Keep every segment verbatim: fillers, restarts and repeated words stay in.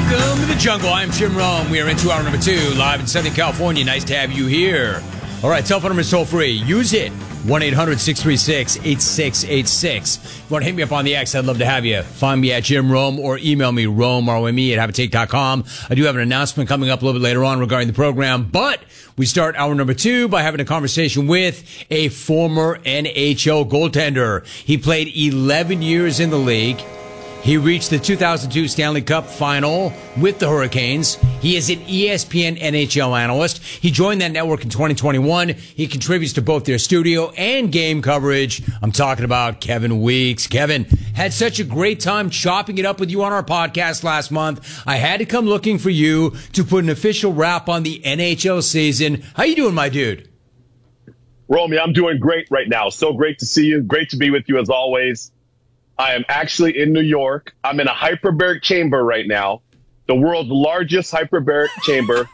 Welcome to the jungle. I'm Jim Rome. We are into hour number two, live in Southern California. Nice to have you here. All right, cell phone number is toll free. Use it. one eight hundred six three six eight six eight six. If you want to hit me up on the X, I'd love to have you. Find me at Jim Rome or email me, Rome, R O M E, at habitate dot com. I do have an announcement coming up a little bit later on regarding the program, but we start hour number two by having a conversation with a former N H L goaltender. He played eleven years in the league. He reached the two thousand two Stanley Cup final with the Hurricanes. He is an E S P N N H L analyst. He joined that network in twenty twenty-one. He contributes to both their studio and game coverage. I'm talking about Kevin Weeks. Kevin, had such a great time chopping it up with you on our podcast last month. I had to come looking for you to put an official wrap on the N H L season. How you doing, my dude? Romy, I'm doing great right now. So great to see you. Great to be with you as always. I am actually in New York. I'm in a hyperbaric chamber right now, the world's largest hyperbaric chamber.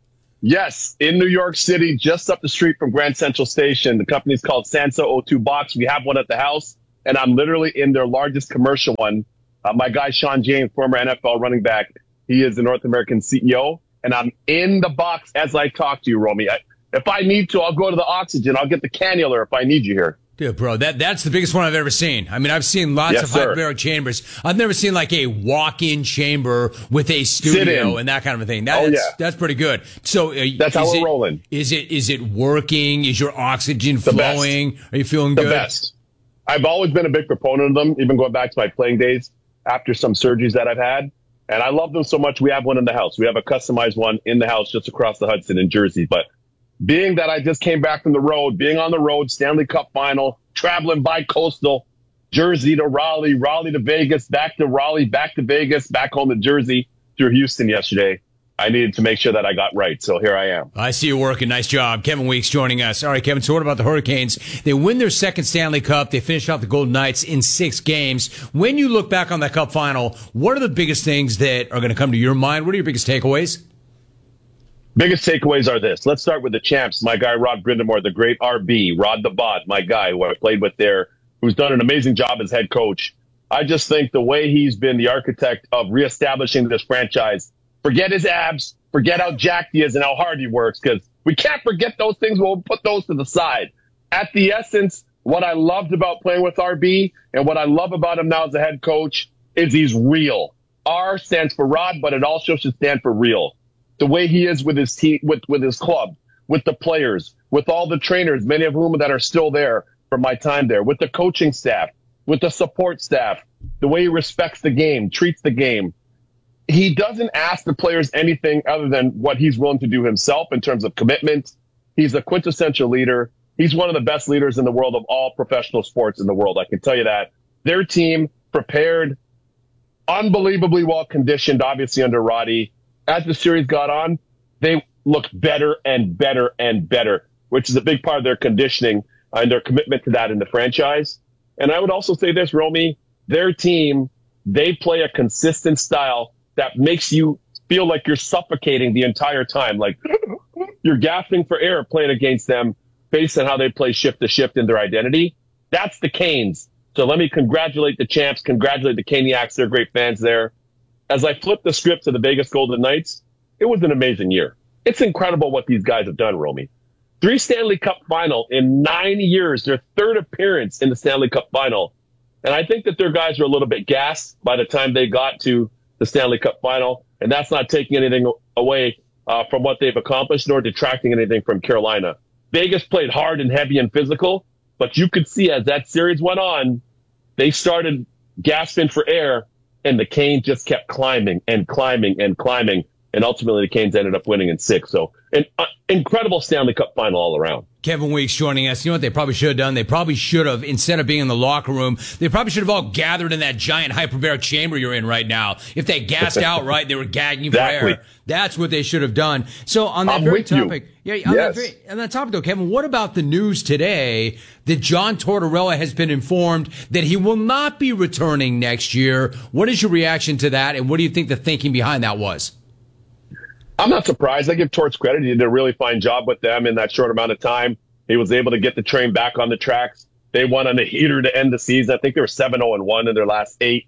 Yes, in New York City, just up the street from Grand Central Station. The company's called Sansa O two Box. We have one at the house, and I'm literally in their largest commercial one. Uh, my guy, Sean James, former N F L running back, he is the North American C E O, and I'm in the box as I talk to you, Romy. I, if I need to, I'll go to the oxygen. I'll get the cannula if I need you here. Dude, bro, that that's the biggest one I've ever seen. I mean, I've seen lots yes, of sir. hyperbaric chambers. I've never seen like a walk-in chamber with a studio and that kind of a thing. That, oh, that's, yeah. that's pretty good. So uh, that's how we're it, rolling. Is it is it working? Is your oxygen the flowing? Best. Are you feeling the good? The best. I've always been a big proponent of them, even going back to my playing days after some surgeries that I've had. And I love them so much. We have one in the house. We have a customized one in the house just across the Hudson in Jersey. But being that I just came back from the road, being on the road, Stanley Cup final, traveling by coastal, Jersey to Raleigh, Raleigh to Vegas, back to Raleigh, back to Vegas, back home to Jersey through Houston yesterday. I needed to make sure that I got right, so here I am. I see you working. Nice job. Kevin Weeks joining us. All right, Kevin, so what about the Hurricanes? They win their second Stanley Cup. They finish off the Golden Knights in six games. When you look back on that Cup final, what are the biggest things that are going to come to your mind? What are your biggest takeaways? Biggest takeaways are this. Let's start with the champs. My guy, Rod Brindamore, the great R B, Rod the Bod, my guy who I played with there, who's done an amazing job as head coach. I just think the way he's been the architect of reestablishing this franchise, forget his abs, forget how jacked he is and how hard he works, because we can't forget those things. We'll put those to the side. At the essence, what I loved about playing with R B and what I love about him now as a head coach is he's real. R stands for Rod, but it also should stand for real. The way he is with his team, with, with his club, with the players, with all the trainers, many of whom that are still there from my time there, with the coaching staff, with the support staff, the way he respects the game, treats the game. He doesn't ask the players anything other than what he's willing to do himself in terms of commitment. He's a quintessential leader. He's one of the best leaders in the world of all professional sports in the world. I can tell you that. Their team prepared, unbelievably well conditioned, obviously under Roddy. As the series got on, they looked better and better and better, which is a big part of their conditioning and their commitment to that in the franchise. And I would also say this, Romy, their team, they play a consistent style that makes you feel like you're suffocating the entire time. Like you're gasping for air playing against them based on how they play shift to shift in their identity. That's the Canes. So let me congratulate the champs, congratulate the Caniacs. They're great fans there. As I flipped the script to the Vegas Golden Knights, it was an amazing year. It's incredible what these guys have done, Romy. Three Stanley Cup final in nine years, their third appearance in the Stanley Cup final. And I think that their guys were a little bit gassed by the time they got to the Stanley Cup final. And that's not taking anything away uh, from what they've accomplished, nor detracting anything from Carolina. Vegas played hard and heavy and physical, but you could see as that series went on, they started gasping for air. And the Canes just kept climbing and climbing and climbing. And ultimately, the Canes ended up winning in six. So an uh, incredible Stanley Cup final all around. Kevin Weeks joining us. You know what they probably should have done? They probably should have, instead of being in the locker room, they probably should have all gathered in that giant hyperbaric chamber you're in right now. If they gassed out right, they were gagging exactly. for air. That's what they should have done. So on that I'm very with topic, you. yeah, on, yes. that very, on that topic though, Kevin, what about the news today that John Tortorella has been informed that he will not be returning next year? What is your reaction to that, and what do you think the thinking behind that was? I'm not surprised. I give Torts credit. He did a really fine job with them in that short amount of time. He was able to get the train back on the tracks. They won on a heater to end the season. I think they were seven oh and one in their last eight.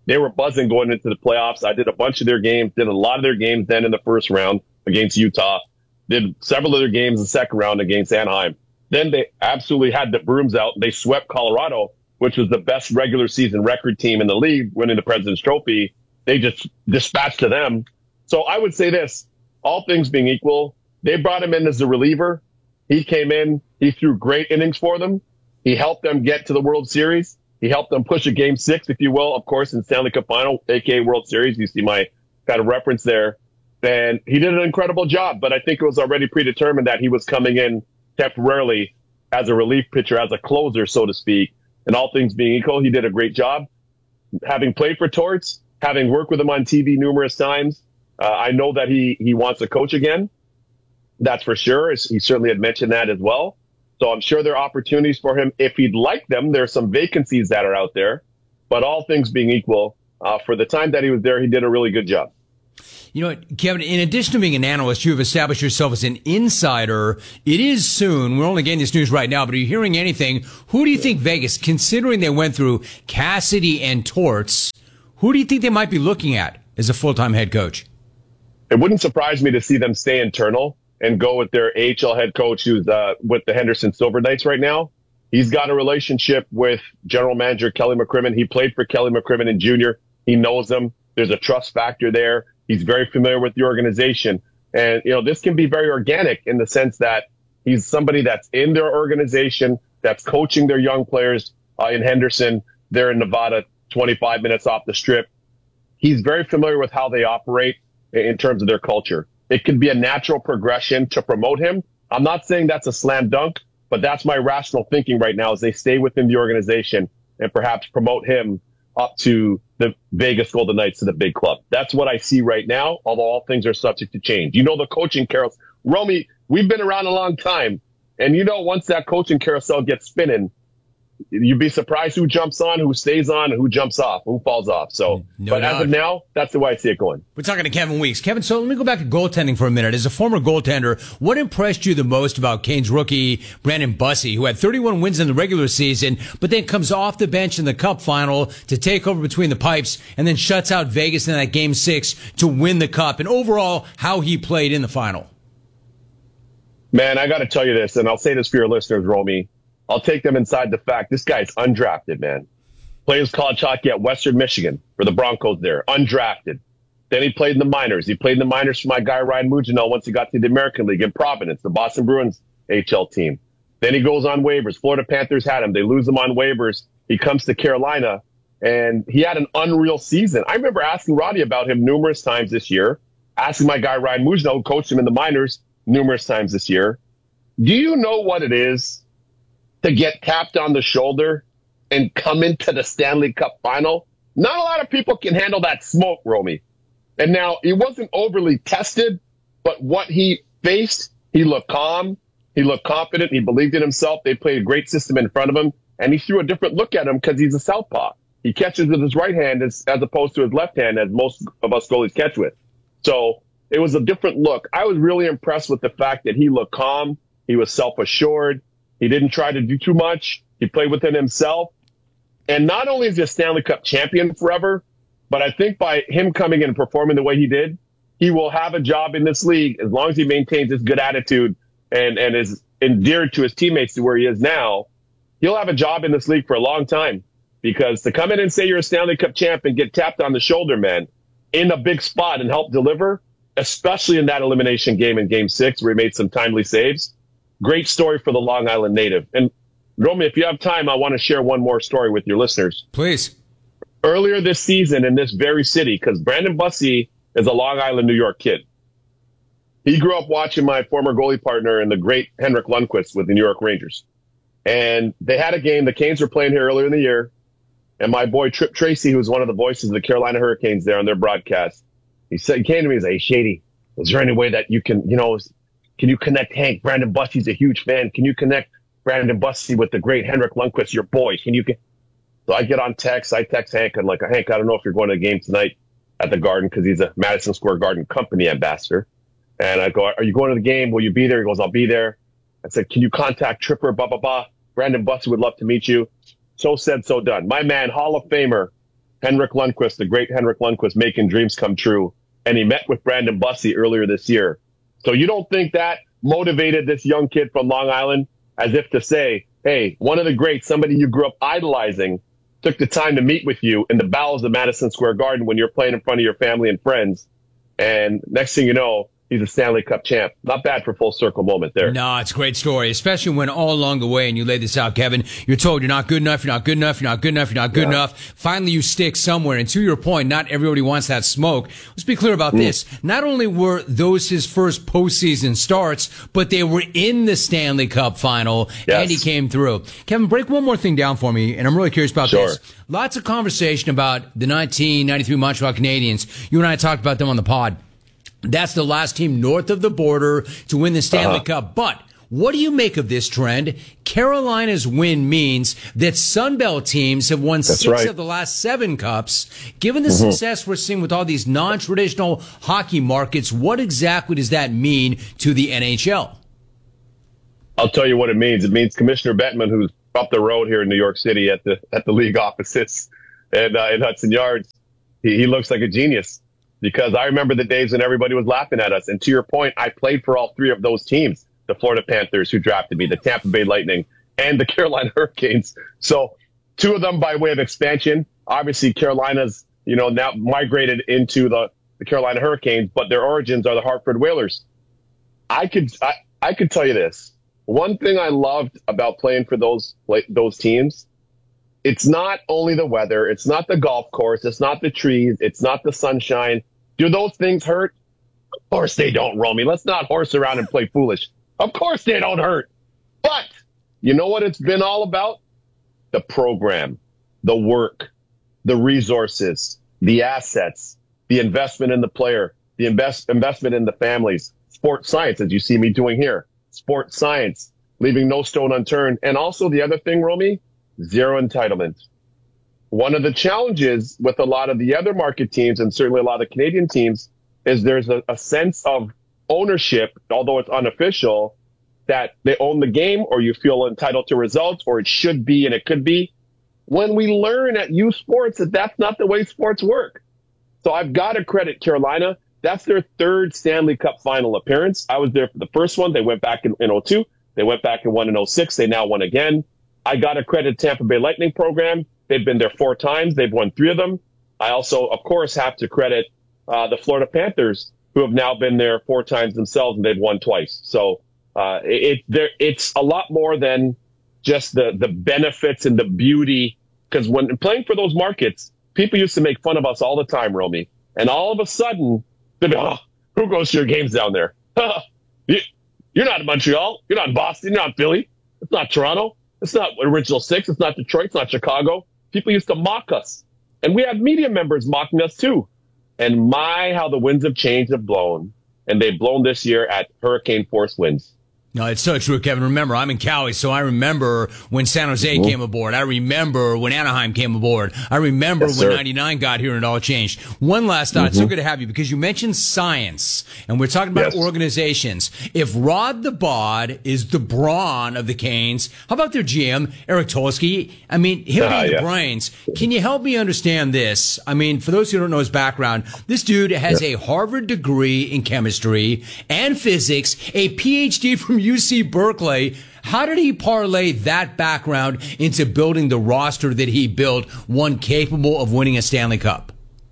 They were buzzing going into the playoffs. I did a bunch of their games, did a lot of their games then in the first round against Utah, did several other games in the second round against Anaheim. Then they absolutely had the brooms out. They swept Colorado, which was the best regular season record team in the league, winning the President's Trophy. They just dispatched to them. So I would say this, all things being equal, they brought him in as a reliever. He came in, he threw great innings for them. He helped them get to the World Series. He helped them push a game six, if you will, of course, in Stanley Cup Final, aka World Series. You see my kind of reference there. And he did an incredible job, but I think it was already predetermined that he was coming in temporarily as a relief pitcher, as a closer, so to speak. And all things being equal, he did a great job. Having played for Torts, having worked with him on T V numerous times, uh, I know that he, he wants to coach again. That's for sure. He certainly had mentioned that as well. So I'm sure there are opportunities for him if he'd like them. There are some vacancies that are out there. But all things being equal, uh, for the time that he was there, he did a really good job. You know what, Kevin, in addition to being an analyst, you have established yourself as an insider. It is soon. We're only getting this news right now, but are you hearing anything? Who do you think Vegas, considering they went through Cassidy and Torts, who do you think they might be looking at as a full-time head coach? It wouldn't surprise me to see them stay internal and go with their A H L head coach who's uh, with the Henderson Silver Knights right now. He's got a relationship with general manager Kelly McCrimmon. He played for Kelly McCrimmon in junior. He knows him. There's a trust factor there. He's very familiar with the organization. And, you know, this can be very organic in the sense that he's somebody that's in their organization, that's coaching their young players uh, in Henderson. They're in Nevada, twenty-five minutes off the strip. He's very familiar with how they operate in terms of their culture. It could be a natural progression to promote him. I'm not saying that's a slam dunk, but that's my rational thinking right now as they stay within the organization and perhaps promote him up to the Vegas Golden Knights to the big club. That's what I see right now, although all things are subject to change. You know the coaching carousel. Romy, we've been around a long time, and you know once that coaching carousel gets spinning, you'd be surprised who jumps on, who stays on, and who jumps off, who falls off. So, no but doubt. As of now, that's the way I see it going. We're talking to Kevin Weeks. Kevin, so let me go back to goaltending for a minute. As a former goaltender, what impressed you the most about Canes rookie Brandon Bussi, who had thirty-one wins in the regular season, but then comes off the bench in the Cup final to take over between the pipes and then shuts out Vegas in that game six to win the Cup, and overall how he played in the final? Man, I got to tell you this, and I'll say this for your listeners, Romy. I'll take them inside the fact. This guy's undrafted, man. Plays college hockey at Western Michigan for the Broncos there. Undrafted. Then he played in the minors. He played in the minors for my guy Ryan Mugino once he got to the American League in Providence, the Boston Bruins H L team. Then he goes on waivers. Florida Panthers had him. They lose him on waivers. He comes to Carolina, and he had an unreal season. I remember asking Roddy about him numerous times this year, asking my guy Ryan Mugino, who coached him in the minors numerous times this year. Do you know what it is to get tapped on the shoulder and come into the Stanley Cup final? Not a lot of people can handle that smoke, Romy. And now, he wasn't overly tested, but what he faced, he looked calm, he looked confident, he believed in himself. They played a great system in front of him, and he threw a different look at him because he's a southpaw. He catches with his right hand as, as opposed to his left hand, as most of us goalies catch with. So it was a different look. I was really impressed with the fact that he looked calm, he was self-assured, he didn't try to do too much. He played within himself. And not only is he a Stanley Cup champion forever, but I think by him coming in and performing the way he did, he will have a job in this league as long as he maintains his good attitude and, and is endeared to his teammates to where he is now. He'll have a job in this league for a long time, because to come in and say you're a Stanley Cup champ and get tapped on the shoulder, man, in a big spot and help deliver, especially in that elimination game in game six where he made some timely saves. Great story for the Long Island native. And Romy, if you have time, I want to share one more story with your listeners. Please. Earlier this season in this very city, because Brandon Bussi is a Long Island, New York kid. He grew up watching my former goalie partner and the great Henrik Lundqvist with the New York Rangers. And they had a game. The Canes were playing here earlier in the year. And my boy Trip Tracy, who was one of the voices of the Carolina Hurricanes there on their broadcast, he said, he came to me and said, "Hey, Shady, is there any way that you can, you know, can you connect Hank? Brandon Bussi's a huge fan. Can you connect Brandon Bussi with the great Henrik Lundqvist, your boy? Can you get?" So I get on text. I text Hank. I'm like, "Hank, I don't know if you're going to a game tonight at the Garden," because he's a Madison Square Garden company ambassador. And I go, "Are you going to the game? Will you be there?" He goes, "I'll be there." I said, "Can you contact Tripper, blah, blah, blah. Brandon Bussi would love to meet you." So said, so done. My man, Hall of Famer Henrik Lundqvist, the great Henrik Lundqvist, making dreams come true. And he met with Brandon Bussey earlier this year. So you don't think that motivated this young kid from Long Island as if to say, hey, one of the greats, somebody you grew up idolizing, took the time to meet with you in the bowels of Madison Square Garden when you're playing in front of your family and friends. And next thing you know, he's a Stanley Cup champ. Not bad for full circle moment there. No, it's a great story, especially when all along the way, and you laid this out, Kevin, you're told you're not good enough, you're not good enough, you're not good enough, you're not good yeah. enough. Finally, you stick somewhere. And to your point, not everybody wants that smoke. Let's be clear about mm. this. Not only were those his first postseason starts, but they were in the Stanley Cup final, yes. and he came through. Kevin, break one more thing down for me, and I'm really curious about sure. this. Lots of conversation about the nineteen ninety-three Montreal Canadiens. You and I talked about them on the pod. That's the last team north of the border to win the Stanley uh-huh. Cup. But what do you make of this trend? Carolina's win means that Sunbelt teams have won That's six right. of the last seven cups. Given the mm-hmm. success we're seeing with all these non-traditional hockey markets, what exactly does that mean to the N H L? I'll tell you what it means. It means Commissioner Bettman, who's up the road here in New York City at the at the league offices and uh, in Hudson Yards, he, he looks like a genius. Because I remember the days when everybody was laughing at us. And to your point, I played for all three of those teams, the Florida Panthers, who drafted me, the Tampa Bay Lightning, and the Carolina Hurricanes. So two of them by way of expansion. Obviously, Carolina's, you know, now migrated into the, the Carolina Hurricanes, but their origins are the Hartford Whalers. I could, I, I could tell you this. One thing I loved about playing for those, like, those teams, it's not only the weather, it's not the golf course, it's not the trees, it's not the sunshine. Do those things hurt? Of course they don't, Romy. Let's not horse around and play foolish. Of course they don't hurt. But you know what it's been all about? The program, the work, the resources, the assets, the investment in the player, the invest investment in the families, sports science, as you see me doing here, sports science, leaving no stone unturned. And also the other thing, Romy, zero entitlement. One of the challenges with a lot of the other market teams, and certainly a lot of the Canadian teams, is there's a, a sense of ownership, although it's unofficial, that they own the game, or you feel entitled to results, or it should be and it could be. When we learn at U Sports that that's not the way sports work. So I've got to credit Carolina. That's their third Stanley Cup final appearance. I was there for the first one. They went back in, in oh two. They went back and won in oh six. They now won again. I got to credit Tampa Bay Lightning program. They've been there four times. They've won three of them. I also, of course, have to credit uh, the Florida Panthers, who have now been there four times themselves, and they've won twice. So uh, it, there, it's a lot more than just the, the benefits and the beauty. Because when playing for those markets, people used to make fun of us all the time, Romy. And all of a sudden, they'd be, oh, who goes to your games down there? you, you're not in Montreal. You're not in Boston. You're not in Philly. It's not Toronto. It's not Original Six. It's not Detroit. It's not Chicago. People used to mock us. And we have media members mocking us too. And my, how the winds have changed have blown. And they've blown this year at hurricane force winds. No, it's so true, Kevin. Remember, I'm in Cali, so I remember when San Jose mm-hmm. came aboard. I remember when Anaheim came aboard. I remember yes, when sir. ninety-nine got here and it all changed. One last thought. Mm-hmm. It's so good to have you because you mentioned science, and we're talking about yes. organizations. If Rod the Bod is the brawn of the Canes, how about their G M, Eric Tulsky? I mean, him uh, being yeah. the brains. Can you help me understand this? I mean, for those who don't know his background, this dude has yeah. a Harvard degree in chemistry and physics, a P H D from U C Berkeley. How did he parlay that background into building the roster that he built, one capable of winning a Stanley Cup?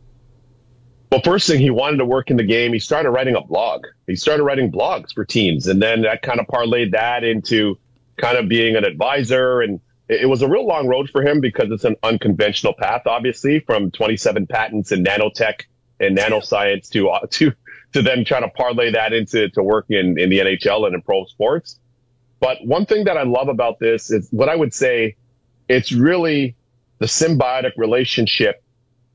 Well, first thing, he wanted to work in the game. He started writing a blog. He started writing blogs for teams, and then that kind of parlayed that into kind of being an advisor. And it was a real long road for him because it's an unconventional path, obviously, from twenty-seven patents in nanotech and nanoscience to uh, to to then try to parlay that into to working in, in the N H L and in pro sports. But one thing that I love about this is what I would say, it's really the symbiotic relationship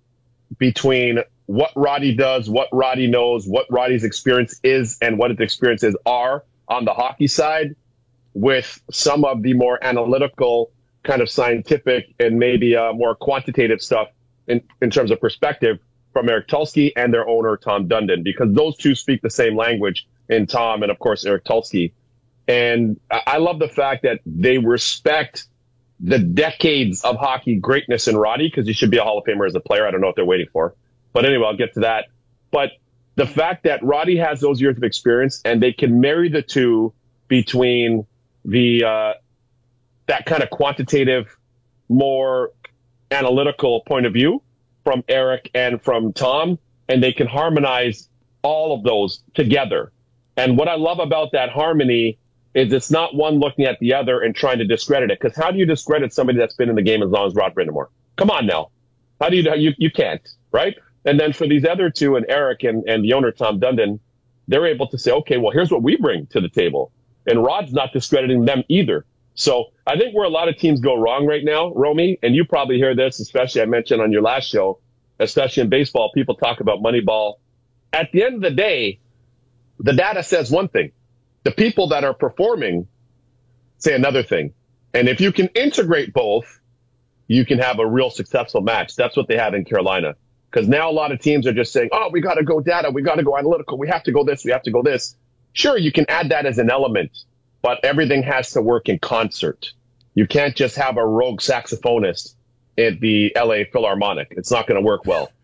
between what Roddy does, what Roddy knows, what Roddy's experience is, and what his experiences are on the hockey side with some of the more analytical, kind of scientific and maybe uh, more quantitative stuff in, in terms of perspective from Eric Tulsky and their owner, Tom Dundon, because those two speak the same language in Tom and, of course, Eric Tulsky. And I love the fact that they respect the decades of hockey greatness in Roddy, because he should be a Hall of Famer as a player. I don't know what they're waiting for. But anyway, I'll get to that. But the fact that Roddy has those years of experience and they can marry the two between the uh, that kind of quantitative, more analytical point of view from Eric and from Tom, and they can harmonize all of those together. And what I love about that harmony is it's not one looking at the other and trying to discredit it. Because how do you discredit somebody that's been in the game as long as Rod Brind'Amour? Come on now. How do you, you, you can't, right? And then for these other two, and Eric and, and the owner, Tom Dundon, they're able to say, okay, well, here's what we bring to the table. And Rod's not discrediting them either. So I think where a lot of teams go wrong right now, Romy, and you probably hear this, especially I mentioned on your last show, especially in baseball, people talk about Moneyball. At the end of the day, the data says one thing. The people that are performing say another thing. And if you can integrate both, you can have a real successful match. That's what they have in Carolina. Because now a lot of teams are just saying, oh, we got to go data, we got to go analytical, we have to go this, we have to go this. Sure, you can add that as an element, but everything has to work in concert. You can't just have a rogue saxophonist at the L A Philharmonic. It's not going to work well.